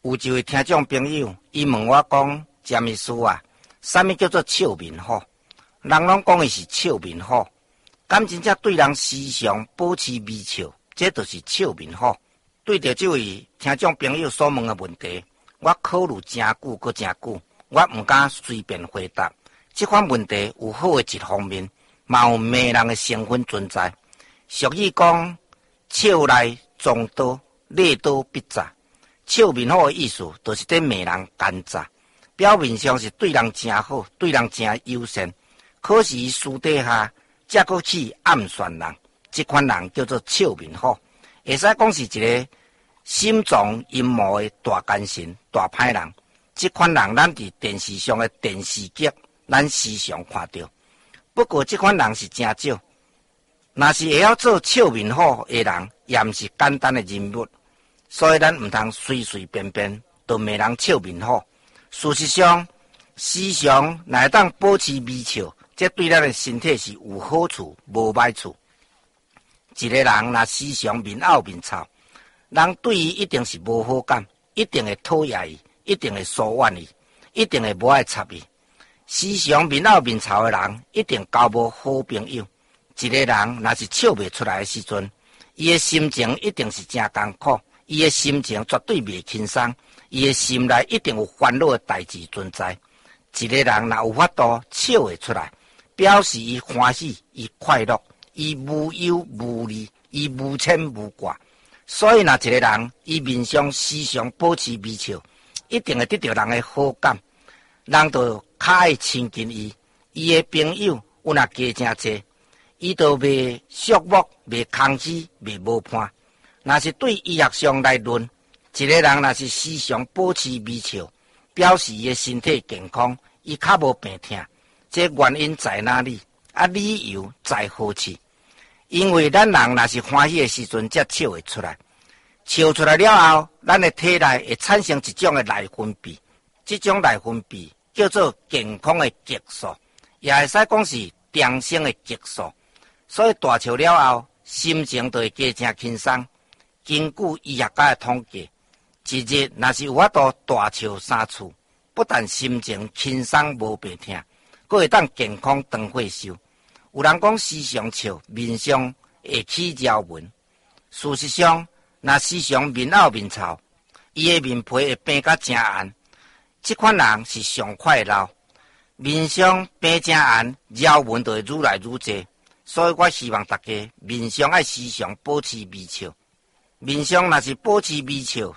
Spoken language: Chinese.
有一位听众朋友，伊问我讲：詹医师啊，啥物叫做笑面虎？人拢讲伊是笑面虎，敢真正对人时常保持微笑，这就是笑面虎。对着这位听众朋友所问的问题，我考虑真久搁真久，我毋敢随便回答。这款问题有好的一方面，嘛有骂人的成分存在。俗语讲：笑来装刀，利刀必诈。笑面虎的意思，就是在骂人奸诈，表面上是对人真好，对人真友善，可是私底下则搁去暗算人。这款人叫做笑面虎，会使讲是一个心藏阴谋的大奸臣、大歹人。这款人，咱伫电视上的电视剧，咱时常看到。不过，这款人是真少。若是会晓做笑面虎的人，也毋是简单的人物。所以咱毋通随随便便就骂人笑面虎。事实上，时常乃当保持微笑，这对咱的身体是有好处无歹处。一个人若时常面拗面臭，人对伊一定是无好感，一定会讨厌伊，一定会疏远伊，一定会无爱插伊。时常面拗面臭的人，一定交无好朋友。一个人若是笑袂出来的时阵，伊的心情一定是真艰苦。伊的心情绝对袂轻松，伊的心内一定有烦恼的代志存在。一个人若有法度笑会出来，表示伊欢喜，伊快乐，伊无忧无虑，伊无牵无挂。所以若一个人伊面上时常保持微笑，一定会得到人的好感，人就较爱亲近伊。伊的朋友有若加真济，伊就袂寂寞，袂空虚，袂无伴。若是对医学上来论，一个人若是时常保持微笑，表示伊的身体健康，伊较无病痛。这原因在哪里？理由在何处？因为咱人若是欢喜的时阵，才笑会出来。笑出来了后，咱的体内会产生一种的内分泌，这种内分泌叫做健康的激素，也会使讲是良性的激素。所以大笑了后，心情就会加真轻松。根据医学家的统计，一日若是有法度大笑3次，不但心情轻松无病痛，佫会当健康长岁寿。有人讲时常笑，面上会起条纹。事实上，若时常面拗面臭，伊的面皮会变甲真红。这款人是上快老，面上变真红，条纹就会愈来愈多。所以我希望大家面上爱时常保持微笑。面上若是保持微笑，